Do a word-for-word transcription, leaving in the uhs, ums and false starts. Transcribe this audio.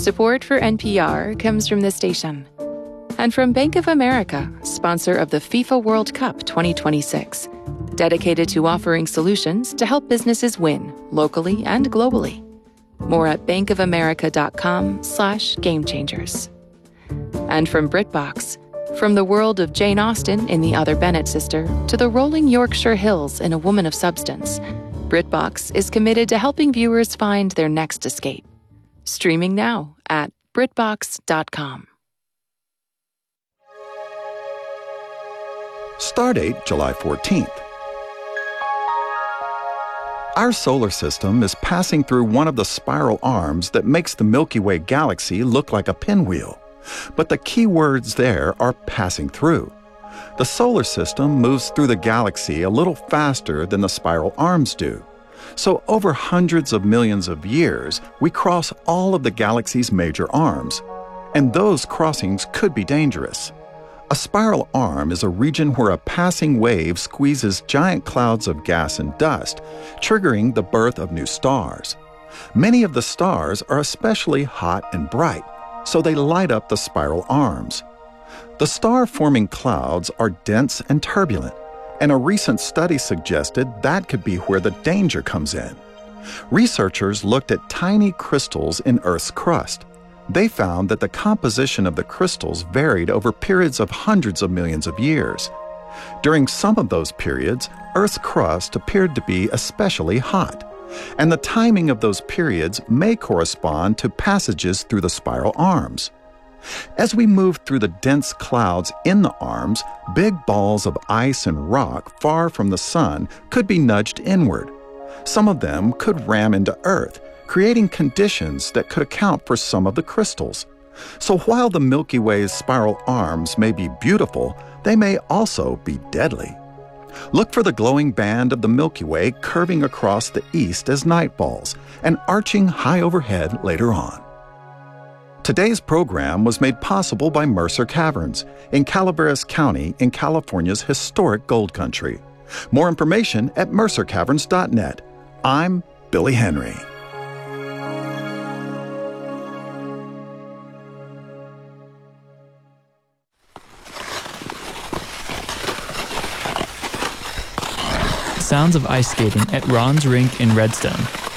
Support for N P R comes from this station and from Bank of America, sponsor of the FIFA World Cup twenty twenty-six, dedicated to offering solutions to help businesses win locally and globally. More at bankofamerica.com slash game changers. And from BritBox, from the world of Jane Austen in The Other Bennet Sister to the rolling Yorkshire Hills in A Woman of Substance, BritBox is committed to helping viewers find their next escape. Streaming now at britbox dot com. Stardate July fourteenth. Our solar system is passing through one of the spiral arms that makes the Milky Way galaxy look like a pinwheel. But the key words there are passing through. The solar system moves through the galaxy a little faster than the spiral arms do. So over hundreds of millions of years, we cross all of the galaxy's major arms. And those crossings could be dangerous. A spiral arm is a region where a passing wave squeezes giant clouds of gas and dust, triggering the birth of new stars. Many of the stars are especially hot and bright, so they light up the spiral arms. The star-forming clouds are dense and turbulent, and a recent study suggested that could be where the danger comes in. Researchers looked at tiny crystals in Earth's crust. They found that the composition of the crystals varied over periods of hundreds of millions of years. During some of those periods, Earth's crust appeared to be especially hot, and the timing of those periods may correspond to passages through the spiral arms. As we move through the dense clouds in the arms, big balls of ice and rock far from the sun could be nudged inward. Some of them could ram into Earth, creating conditions that could account for some of the crystals. So while the Milky Way's spiral arms may be beautiful, they may also be deadly. Look for the glowing band of the Milky Way curving across the east as night falls and arching high overhead later on. Today's program was made possible by Mercer Caverns in Calaveras County in California's historic gold country. More information at mercer caverns dot net. I'm Billy Henry. Sounds of ice skating at Ron's Rink in Redstone.